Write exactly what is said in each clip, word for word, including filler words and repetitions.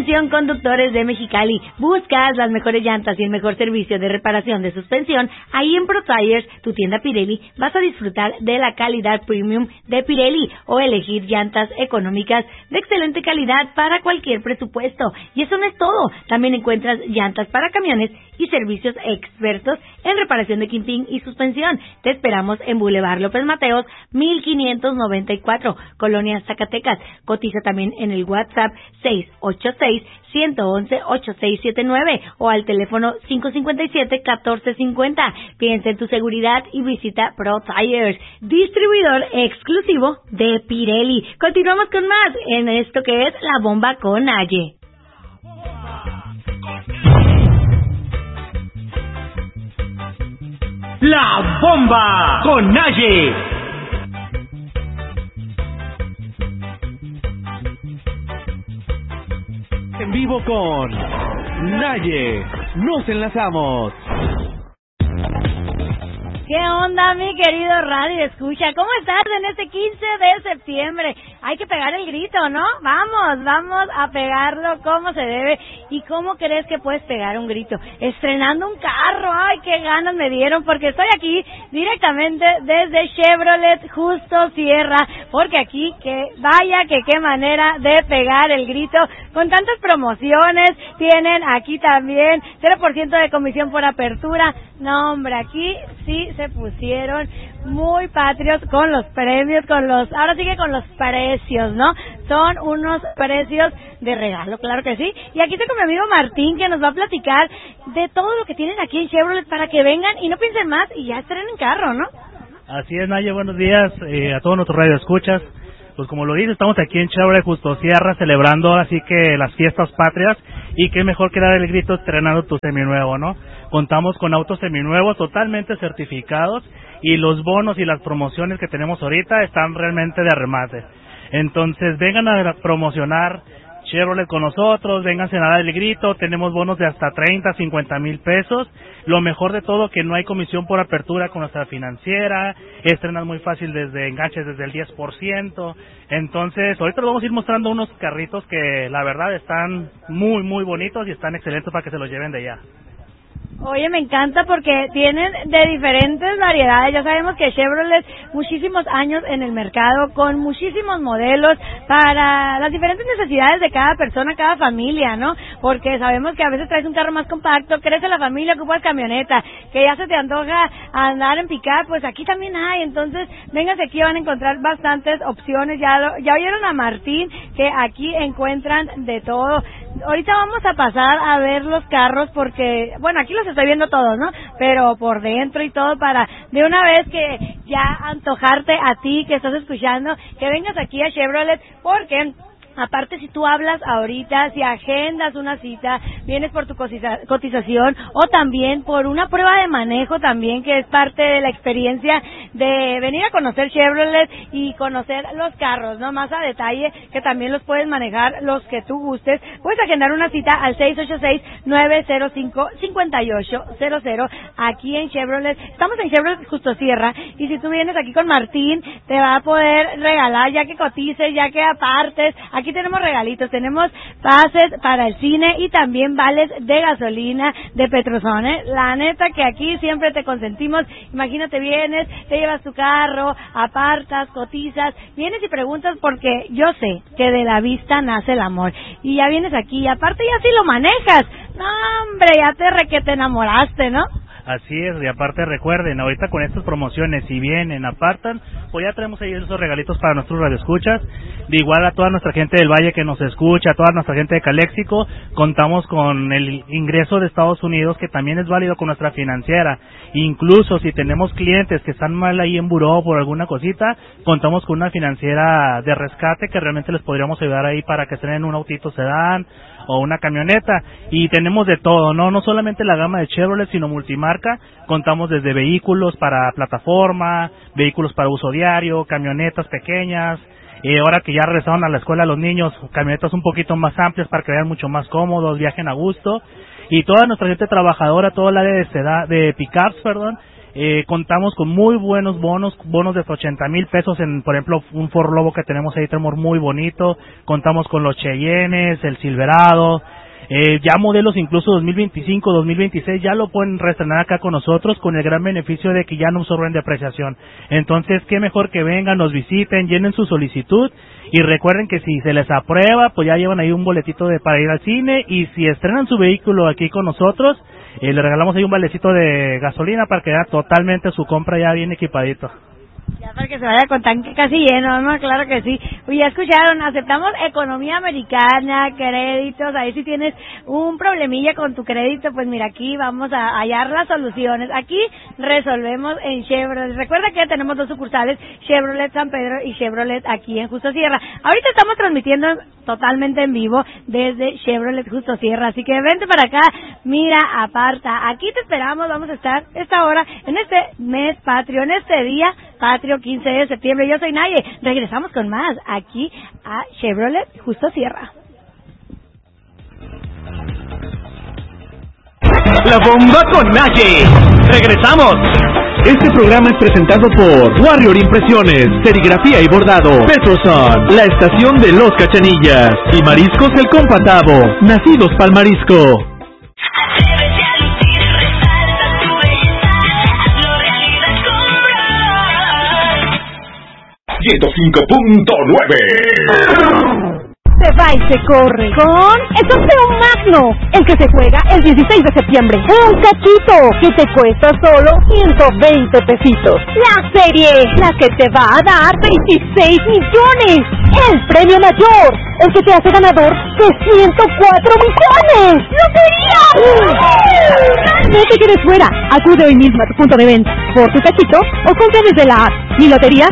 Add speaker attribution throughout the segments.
Speaker 1: Suspensión Conductores de Mexicali. ¿Buscas las mejores llantas y el mejor servicio de reparación de suspensión? Ahí en Pro Tires, tu tienda Pirelli, vas a disfrutar de la calidad premium de Pirelli o elegir llantas económicas de excelente calidad para cualquier presupuesto. Y eso no es todo. También encuentras llantas para camiones y servicios expertos en reparación de quintín y suspensión. Te esperamos en Boulevard López Mateos, mil quinientos noventa y cuatro, Colonia Zacatecas. Cotiza también en el WhatsApp seis ocho seis, uno uno uno, ocho seis siete nueve o al teléfono cinco cinco siete, uno cuatro cinco cero. Piensa en tu seguridad y visita Pro Tires, distribuidor exclusivo de Pirelli. Continuamos con más en esto que es La Bomba con Naye.
Speaker 2: La Bomba con Naye. En vivo con Naye. Nos enlazamos.
Speaker 1: ¿Qué onda, mi querido radio escucha? ¿Cómo estás en este quince de septiembre? Hay que pegar el grito, ¿no? Vamos, vamos a pegarlo como se debe. ¿Y cómo crees que puedes pegar un grito? Estrenando un carro. ¡Ay, qué ganas me dieron! Porque estoy aquí directamente desde Chevrolet Justo Sierra. Porque aquí, que vaya que qué manera de pegar el grito. Con tantas promociones, tienen aquí también cero por ciento de comisión por apertura. No, hombre, aquí sí se pusieron muy patrios con los premios, con los, ahora sí que con los precios, ¿no? Son unos precios de regalo, claro que sí. Y aquí tengo a mi amigo Martín, que nos va a platicar de todo lo que tienen aquí en Chevrolet para que vengan y no piensen más y ya estrenen carro, ¿no?
Speaker 3: Así es, Naye, buenos días eh, a todos nuestros radioescuchas. Pues como lo dice, estamos aquí en Chevrolet Justo Sierra celebrando así que las fiestas patrias, y qué mejor que dar el grito estrenando tu seminuevo, ¿no? Contamos con autos seminuevos totalmente certificados y los bonos y las promociones que tenemos ahorita están realmente de remate. Entonces vengan a promocionar Chevrolet con nosotros, vénganse a dar el grito, tenemos bonos de hasta treinta, cincuenta mil pesos. Lo mejor de todo, que no hay comisión por apertura con nuestra financiera, estrenas muy fácil desde enganches desde el diez por ciento. Entonces, ahorita les vamos a ir mostrando unos carritos que la verdad están muy, muy bonitos y están excelentes para que se los lleven de allá.
Speaker 1: Oye, me encanta porque tienen de diferentes variedades. Ya sabemos que Chevrolet muchísimos años en el mercado con muchísimos modelos para las diferentes necesidades de cada persona, cada familia, ¿no? Porque sabemos que a veces traes un carro más compacto, crece la familia, ocupas camioneta, que ya se te antoja andar en pick-up, pues aquí también hay. Entonces, vénganse aquí, van a encontrar bastantes opciones. Ya lo, ya oyeron a Martín que aquí encuentran de todo. Ahorita vamos a pasar a ver los carros porque, bueno, aquí los estoy viendo todos, ¿no? Pero por dentro y todo para de una vez que ya antojarte a ti que estás escuchando, que vengas aquí a Chevrolet porque aparte, si tú hablas ahorita, si agendas una cita, vienes por tu cotiza- cotización o también por una prueba de manejo también, que es parte de la experiencia de venir a conocer Chevrolet y conocer los carros, ¿no? Más a detalle, que también los puedes manejar los que tú gustes. Puedes agendar una cita al seis ocho seis, nueve cero cinco, cinco ocho cero cero aquí en Chevrolet. Estamos en Chevrolet Justo Sierra y si tú vienes aquí con Martín, te va a poder regalar, ya que cotices, ya que apartes. Aquí tenemos regalitos, tenemos pases para el cine y también vales de gasolina de Petrozone. La neta que aquí siempre te consentimos. Imagínate, vienes, te llevas tu carro, apartas, cotizas, vienes y preguntas porque yo sé que de la vista nace el amor. Y ya vienes aquí y aparte ya sí lo manejas. No, hombre, ya te re que te enamoraste, ¿no?
Speaker 3: Así es, y aparte recuerden, ahorita con estas promociones, si vienen, apartan, pues ya tenemos ahí esos regalitos para nuestros radioescuchas. De igual a toda nuestra gente del Valle que nos escucha, a toda nuestra gente de Caléxico, contamos con el ingreso de Estados Unidos, que también es válido con nuestra financiera. Incluso si tenemos clientes que están mal ahí en buró por alguna cosita, contamos con una financiera de rescate que realmente les podríamos ayudar ahí para que estén en un autito sedán o una camioneta, y tenemos de todo, no no solamente la gama de Chevrolet, sino multimarca. Contamos desde vehículos para plataforma, vehículos para uso diario, camionetas pequeñas, y ahora que ya regresaron a la escuela los niños, camionetas un poquito más amplias para que vayan mucho más cómodos, viajen a gusto, y toda nuestra gente trabajadora, toda la área de seda, de pickups, perdón, Eh, contamos con muy buenos bonos, bonos de ochenta mil pesos en, por ejemplo, un Ford Lobo que tenemos ahí, tenemos muy bonito. Contamos con los Cheyennes, el Silverado, eh, ya modelos incluso dos mil veinticinco, dos mil veintiséis, ya lo pueden reestrenar acá con nosotros con el gran beneficio de que ya no absorben depreciación. Entonces, qué mejor que vengan, nos visiten, llenen su solicitud y recuerden que si se les aprueba, pues ya llevan ahí un boletito de para ir al cine, y si estrenan su vehículo aquí con nosotros, Eh, le regalamos ahí un valecito de gasolina para que haga totalmente su compra ya bien equipadito.
Speaker 1: Ya para que se vaya con tanque casi lleno, ¿no? Claro que sí. Uy, ya escucharon, aceptamos economía americana, créditos, ahí si tienes un problemilla con tu crédito, pues mira, aquí vamos a hallar las soluciones. Aquí resolvemos en Chevrolet. Recuerda que tenemos dos sucursales, Chevrolet San Pedro y Chevrolet aquí en Justo Sierra. Ahorita estamos transmitiendo totalmente en vivo desde Chevrolet Justo Sierra, así que vente para acá, mira, aparta, aquí te esperamos, vamos a estar esta hora, en este mes patrio, en este día patrio, quince de septiembre. Yo soy Naye, regresamos con más aquí a Chevrolet Justo Sierra.
Speaker 2: La bomba con Naye. Regresamos. Este programa es presentado por Warrior Impresiones, Serigrafía y Bordado, Petroson, la estación de Los Cachanillas y Mariscos El Compatavo, nacidos pa'l marisco.
Speaker 4: ciento cinco punto nueve.
Speaker 5: Se va y se corre con el sorteo magno, el que se juega el dieciséis de septiembre. Un cachito que te cuesta solo ciento veinte pesitos. La serie, la que te va a dar veintiséis millones. El premio mayor, el que te hace ganador de ciento cuatro millones. ¡Lotería! No te quedes fuera. Acude hoy mismo a tu punto de venta por tu cachito o compra desde la app. Mi lotería,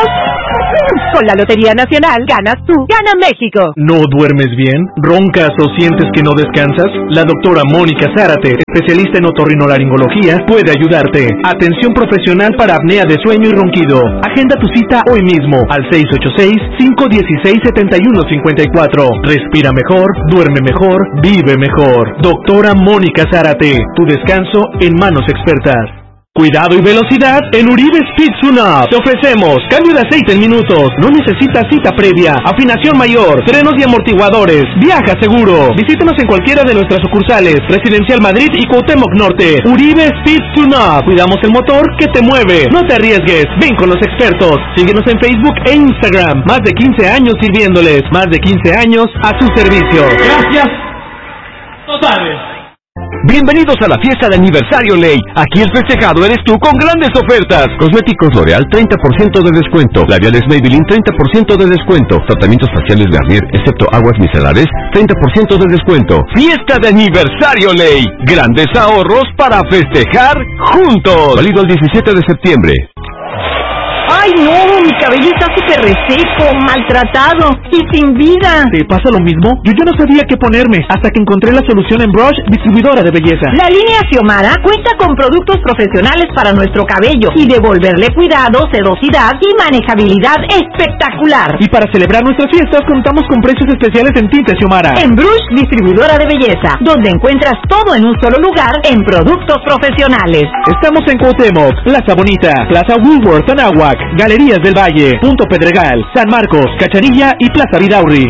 Speaker 5: con la Lotería Nacional ganas tú, gana México.
Speaker 2: ¿No duermes bien? ¿Roncas o sientes que no descansas? La doctora Mónica Zárate, especialista en otorrinolaringología, puede ayudarte. Atención profesional para apnea de sueño y ronquido. Agenda tu cita hoy mismo al seis ocho seis, cinco uno seis, siete uno cinco cuatro. Respira mejor, duerme mejor, vive mejor. Doctora Mónica Zárate, tu descanso en manos expertas. Cuidado y velocidad en Uribe Speed Tune-Up. Te ofrecemos cambio de aceite en minutos. No necesitas cita previa. Afinación mayor, frenos y amortiguadores. Viaja seguro. Visítanos en cualquiera de nuestras sucursales. Residencial Madrid y Cuauhtémoc Norte. Uribe Speed Tune-Up. Cuidamos el motor que te mueve. No te arriesgues. Ven con los expertos. Síguenos en Facebook e Instagram. Más de quince años sirviéndoles. Más de quince años a su servicio. Gracias. Totales.
Speaker 4: Bienvenidos a la fiesta de aniversario Ley. Aquí el festejado eres tú con grandes ofertas. Cosméticos L'Oreal treinta por ciento de descuento. Labiales Maybelline treinta por ciento de descuento. Tratamientos faciales Garnier, excepto aguas micelares, treinta por ciento de descuento. Fiesta de aniversario Ley. Grandes ahorros para festejar juntos. Válido el diecisiete de septiembre.
Speaker 5: ¡Ay no! Mi cabello está súper reseco, maltratado y sin vida.
Speaker 2: ¿Te pasa lo mismo? Yo ya no sabía qué ponerme hasta que encontré la solución en Brush, distribuidora de belleza.
Speaker 5: La línea Xiomara cuenta con productos profesionales para nuestro cabello y devolverle cuidado, sedosidad y manejabilidad espectacular.
Speaker 2: Y para celebrar nuestras fiestas contamos con precios especiales en tintes Xiomara.
Speaker 5: En Brush, distribuidora de belleza, donde encuentras todo en un solo lugar en productos profesionales.
Speaker 2: Estamos en Cuauhtémoc, Plaza Bonita, Plaza Woolworth, Anáhuac, Galerías del Valle, Punto Pedregal, San Marcos, Cachanilla y Plaza Vidaurri.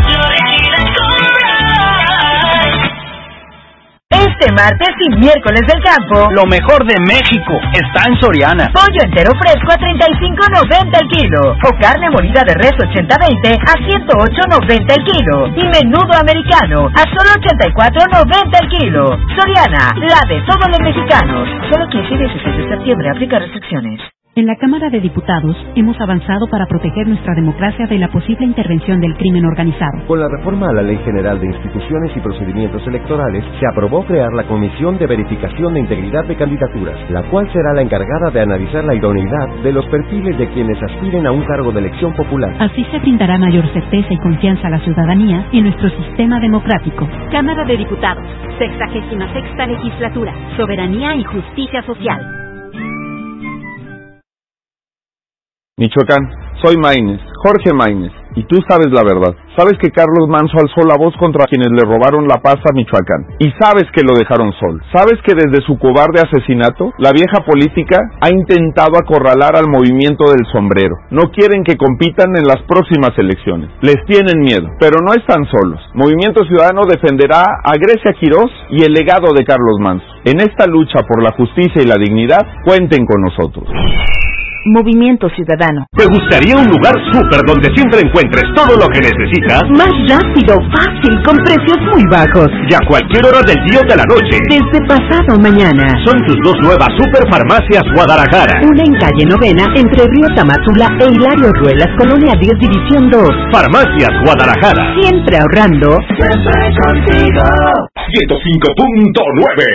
Speaker 5: Este martes y miércoles del campo,
Speaker 6: lo mejor de México está en Soriana.
Speaker 5: Pollo entero fresco a treinta y cinco noventa el kilo. O carne molida de res ochenta veinte a ciento ocho noventa el kilo. Y menudo americano a solo ochenta y cuatro noventa el kilo. Soriana, la de todos los mexicanos. Solo quince y dieciséis de septiembre, aplica restricciones.
Speaker 7: En la Cámara de Diputados hemos avanzado para proteger nuestra democracia de la posible intervención del crimen organizado.
Speaker 8: Con la reforma a la Ley General de Instituciones y Procedimientos Electorales, se aprobó crear la Comisión de Verificación de Integridad de Candidaturas, la cual será la encargada de analizar la idoneidad de los perfiles de quienes aspiren a un cargo de elección popular.
Speaker 7: Así se brindará mayor certeza y confianza a la ciudadanía en nuestro sistema democrático.
Speaker 9: Cámara de Diputados, sexagésima sexta Legislatura, Soberanía y Justicia Social.
Speaker 10: Michoacán, soy Maínez, Jorge Maínez, Y tú sabes la verdad. Sabes que Carlos Manso alzó la voz contra quienes le robaron la paz a Michoacán. Y sabes que lo dejaron solo. Sabes que desde su cobarde asesinato, la vieja política ha intentado acorralar al movimiento del sombrero. No quieren que compitan en las próximas elecciones. Les tienen miedo, pero no están solos. Movimiento Ciudadano defenderá a Grecia Quirós y el legado de Carlos Manso. En esta lucha por la justicia y la dignidad, cuenten con nosotros.
Speaker 11: Movimiento Ciudadano.
Speaker 4: ¿Te gustaría un lugar súper donde siempre encuentres todo lo que necesitas?
Speaker 11: Más rápido, fácil, con precios muy bajos.
Speaker 4: Y a cualquier hora del día o de la noche.
Speaker 11: Desde pasado mañana.
Speaker 4: Son tus dos nuevas Superfarmacias Guadalajara.
Speaker 11: Una en calle Novena, entre Río Tamazula e Hilario Ruelas, Colonia diez, División dos.
Speaker 4: Farmacias Guadalajara.
Speaker 11: Siempre ahorrando.
Speaker 4: Siempre contigo. ciento cinco punto nueve.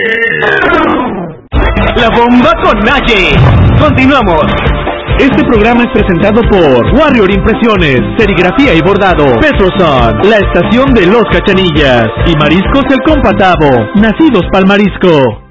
Speaker 2: La bomba con Naye. Continuamos. Este programa es presentado por Warrior Impresiones, Serigrafía y Bordado, Petroson, La Estación de los Cachanillas y Mariscos El Compatavo, nacidos pa'l marisco.